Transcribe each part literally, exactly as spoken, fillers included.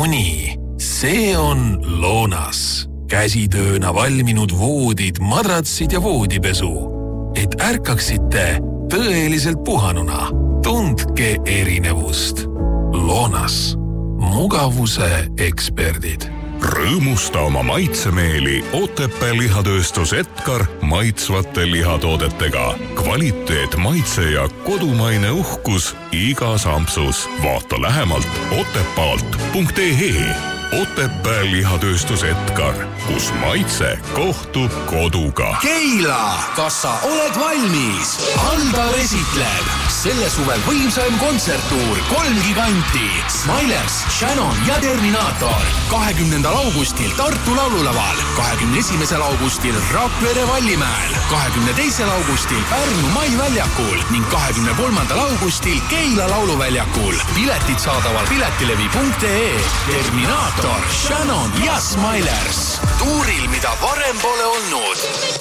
no nii, see on Loonas. Käsitööna valminud voodid, madratsid ja voodipesu. Et ärkaksite tõeliselt puhanuna. Tundke erinevust. Loonas. Mugavuse eksperdid. Rõõmusta oma maitsemeeli Otepää lihatööstus Edgar maitsvate lihatoodetega. Kvaliteet, maitse ja kodumaine uhkus igas ampsus. Vaata lähemalt otepaalt punkt ee. Otepää lihatööstus Edgar, kus maitse kohtub koduga. Keila, kas sa oled valmis? Anda esitleb selle suvel võimsaim kontserttuur kolm giganti. Smilers, Shannon ja Terminator. kahekümnendal augustil Tartu laululaval, kahekümne esimesel augustil Rakvere Vallimäel, kahekümne teisel augustil Pärnu Mai väljakul ning kahekümne kolmandal augustil Keila lauluväljakul. Piletid saadaval piletilevi punkt ee. Terminator, Shannon ja Smilers. Tuuril, mida varem pole olnud.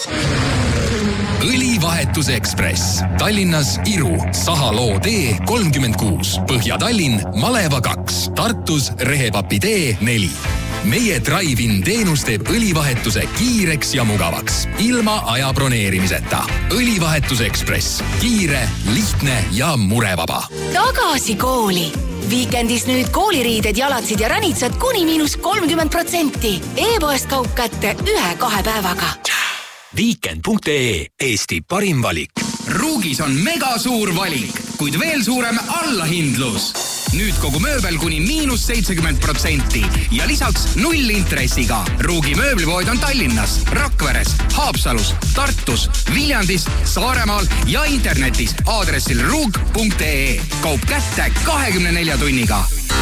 Õlivahetusekspress. Tallinnas Iru, Sahaloo tee kolmkümmend kuus. Põhja-Tallinn, Maleva kaks. Tartus Rehepapi tee neli. Meie Drive-in teenus teeb õlivahetuse kiireks ja mugavaks. Ilma aja broneerimiseta. Õlivahetusekspress. Kiire, lihtne ja murevaba. Tagasi kooli. Viikendis nüüd kooliriided, jalatsid ja ranitsad kuni miinus kolmkümmend protsenti. E-poest kaup kätte ühe-kahe päevaga. Weekend punkt ee. Eesti parim valik. Ruugis on mega suur valik, kuid veel suurem allahindlus. Nüüd kogu mööbel kuni miinus seitsekümmend protsenti ja lisaks null intressiga. Ruugi mööblipood on Tallinnas, Rakveres, Haapsalus, Tartus, Viljandis, Saaremaal ja internetis aadressil ruug punkt ee. Kaup kätte kahekümne nelja tunniga.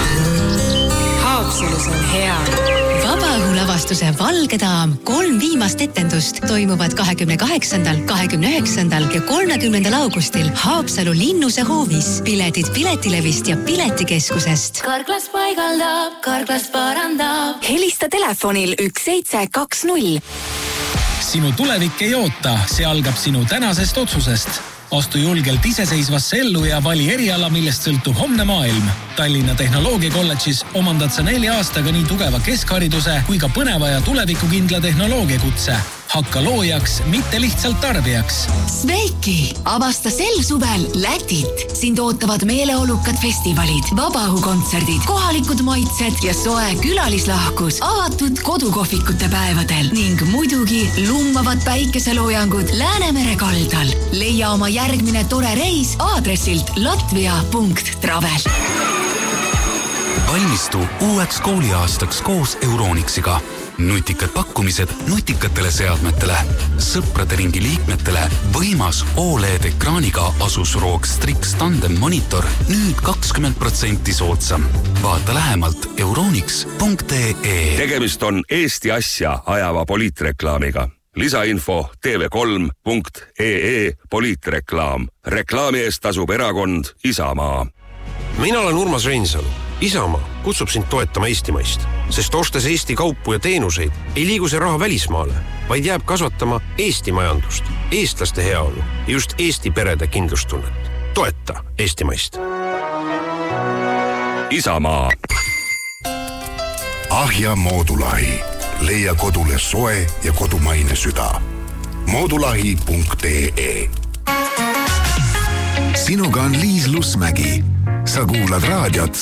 Haapsalus on hea. Vabaõhulavastuse Valge daam kolm viimast etendust toimuvad kahekümne kaheksandal, kahekümne üheksandal ja kolmekümnendal augustil Haapsalu Linnuse hoovis. Piletid Piletilevist ja Piletikeskusest. Karklas paigaldab, karklas parandab. Helista telefonil üks seitse kaks null. Sinu tulevik ei oota, see algab sinu tänasest otsusest. Astu julgelt iseseisvasse ellu ja vali eriala, millest sõltub homne maailm. Tallinna Tehnoloogiakolledžis omandad sa nelja aastaga nii tugeva keskhariduse kui ka põneva ja tulevikukindla tehnoloogiakutse. Hakka loojaks, mitte lihtsalt tarbijaks. Sveiki! Avasta sel suvel Lätit. Sind ootavad meeleolukad festivalid, vabaõhukontserdid, kohalikud maitsed ja soe külalislahkus avatud kodukohvikute päevadel ning muidugi lummavad päikeseloojangud Läänemere kaldal. Leia oma järgmine tore reis aadressilt latvia punkt travel. Valmistu uueks kooliaastaks koos Euronixiga. Nutikad pakkumised nutikatele seadmetele. Sõprade ringi liikmetele võimas O L E D-ekraaniga Asusroog Strix Tandem monitor nüüd kakskümmend protsenti soodsam. Vaata lähemalt euronix punkt ee. Tegemist on Eesti asja ajava poliitreklaamiga. Lisainfo T V kolm punkt ee poliitreklaam. Reklaami eest tasub erakond Isamaa. Mina olen Urmas Reinsalu. Isamaa kutsub sind toetama Eestimaist, sest ostes Eesti kaupu ja teenuseid ei liigu see raha välismaale, vaid jääb kasvatama Eesti majandust, eestlaste heaolu ja just Eesti perede kindlustunnet. Toeta Eestimaist. Isamaa. Ahja Moodulahi. Leia kodule soe ja kodumaine süda. moodulahi punkt ee. Sinuga on Liis Lusmägi. Sa kuulad raadiot